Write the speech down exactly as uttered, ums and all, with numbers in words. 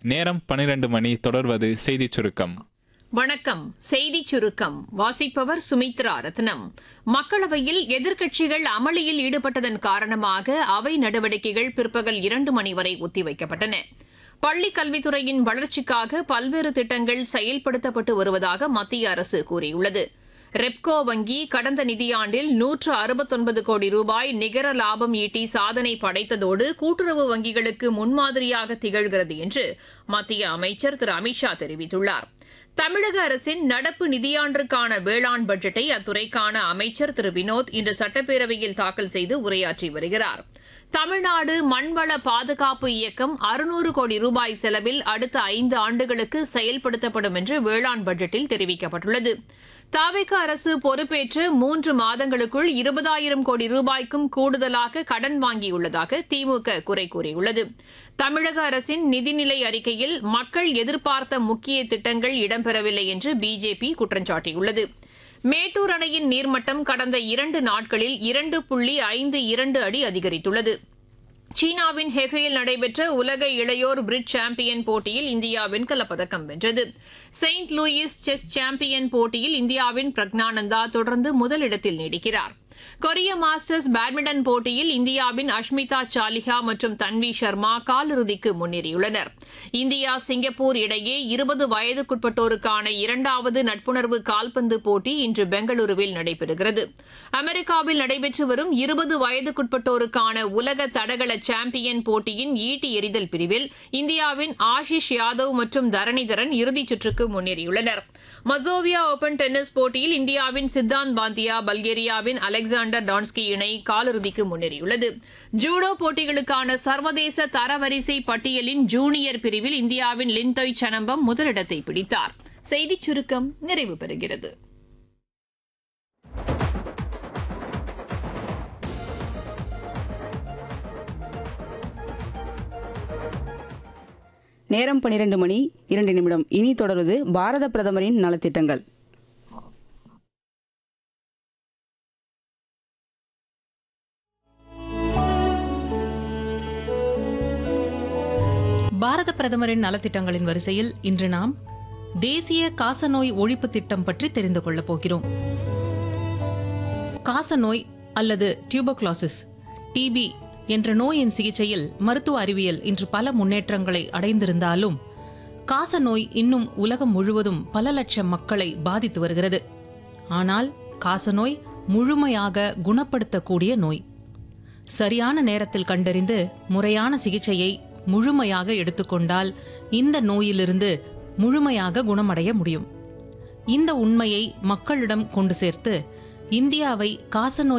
நேரம் பன்னிரண்டு மணி. தொடர்வது செய்திச் சுருக்கம். வணக்கம். செய்திச் சுருக்கம் வாசிப்பவர் சுமித்ரா ரத்னம். மக்களவையில் எதிர்க்கட்சிகள் அமளியில் ஈடுபட்டதன் காரணமாக அவை நடவடிக்கைகள் பிற்பகல் இரண்டு மணி வரை ஒத்திவைக்கப்பட்டன. பள்ளிக் கல்வித்துறையின் வளர்ச்சிக்காக பல்வேறு திட்டங்கள் செயல்படுத்தப்பட்டு வருவதாக மத்திய அரசு கூறியுள்ளது. ரெப்கோ வங்கி கடந்த நிதியாண்டில் நூற்று அறுபத்தொன்பது கோடி ரூபாய் நிகர லாபம் ஈட்டி சாதனை படைத்ததோடு கூட்டுறவு வங்கிகளுக்கு முன்மாதிரியாக திகழ்கிறது என்று மத்திய அமைச்சர் திரு அமித்ஷா தெரிவித்துள்ளார். தமிழக அரசின் நடப்பு நிதியாண்டிற்கான வேளாண் பட்ஜெட்டை அத்துறைக்கான அமைச்சர் திரு வினோத் இன்று சட்டப்பேரவையில் தாக்கல் செய்து உரையாற்றி வருகிறார். தமிழ்நாடு மண்வள பாதுகாப்பு இயக்கம் அறுநூறு கோடி ரூபாய் செலவில் அடுத்த ஐந்து ஆண்டுகளுக்கு செயல்படுத்தப்படும் என்று வேளாண் பட்ஜெட்டில் தெரிவிக்கப்பட்டுள்ளது. தவிக அரசு பொறுப்பேற்று மூன்று மாதங்களுக்குள் இருபதாயிரம் கோடி ரூபாய்க்கும் கூடுதலாக கடன் வாங்கியுள்ளதாக திமுக குறை கூறியுள்ளது. தமிழக அரசின் நிதிநிலை அறிக்கையில் மக்கள் எதிர்பார்த்த முக்கிய திட்டங்கள் இடம்பெறவில்லை என்று பிஜேபி குற்றம் சாட்டியுள்ளது. மேட்டூர் அணையின் நீர்மட்டம் கடந்த இரண்டு நாட்களில் இரண்டு புள்ளி ஐந்து இரண்டு அடி அதிகரித்துள்ளது. சீனாவின் ஹெஃபேயில் நடைபெற்ற உலக இளையோர் பிரிட்ஜ் சாம்பியன் போட்டியில் இந்தியா வெண்கலப் பதக்கம் வென்றது. செயின்ட் லூயிஸ் செஸ் சாம்பியன் போட்டியில் இந்தியாவின் பிரக்ஞானந்தா தொடர்ந்து முதலிடத்தில் நீடிக்கிறார். கொரிய மாஸ்டர்ஸ் பேட்மிண்டன் போட்டியில் இந்தியாவின் அஷ்மிதா சாலிஹா மற்றும் தன்வி சர்மா காலிறுதிக்கு முன்னேறியுள்ளனர். இந்தியா சிங்கப்பூர் இடையே இருபது வயதுக்குட்பட்டோருக்கான இரண்டாவது நட்புணர்வு கால்பந்து போட்டி இன்று பெங்களூருவில் நடைபெறுகிறது. அமெரிக்காவில் நடைபெற்று வரும் இருபது வயதுக்குட்பட்டோருக்கான உலக தடகள சாம்பியன் போட்டியின் ஈட்டி எறிதல் பிரிவில் இந்தியாவின் ஆஷிஷ் யாதவ் மற்றும் தரணிதரன் இறுதிச் சுற்றுக்கு முன்னேறியுள்ளனர். மசோவியா ஓபன் டென்னிஸ் போட்டியில் இந்தியாவின் சித்தாந்த் பாந்தியா பல்கேரியாவின் அலெக்சாண்டர் டான்ஸ்கி இணை காலிறுதிக்கு முன்னேறியுள்ளது. ஜூடோ போட்டிகளுக்கான சர்வதேச தரவரிசை பட்டியலின் ஜூனியர் பிரிவில் இந்தியாவின் லிந்தோய் சனம்பம் முதலிடத்தை பிடித்தார். செய்திச் சுருக்கம் நிறைவு பெறுகிறது. நேரம் பன்னிரண்டு மணி இரண்டு நிமிடம். இனி தொடர்வது பாரத பிரதமரின் நலத்திட்டங்கள். பாரத பிரதமரின் நலத்திட்டங்களின் வரிசையில் இன்று நாம் தேசிய காசநோய் ஒழிப்பு திட்டம் பற்றி தெரிந்து கொள்ளப் போகிறோம். காசநோய் அல்லது டியூபர்குலோசிஸ் டிபி என்ற நோயின் சிகிச்சையில் மருத்துவ அறிவியல் இன்று பல முன்னேற்றங்களை அடைந்திருந்தாலும் காசநோய் இன்னும் உலகம் முழுவதும் பல லட்சம் மக்களை பாதித்து வருகிறது. ஆனால் காசநோய் முழுமையாக குணப்படுத்தக்கூடிய நோய். சரியான நேரத்தில் கண்டறிந்து முறையான சிகிச்சையை முழுமையாக எடுத்துக்கொண்டால் இந்த நோயிலிருந்து முழுமையாக குணமடைய முடியும். இந்த உண்மையை மக்களிடம் கொண்டு சேர்த்து இந்தியாவை காசநோய்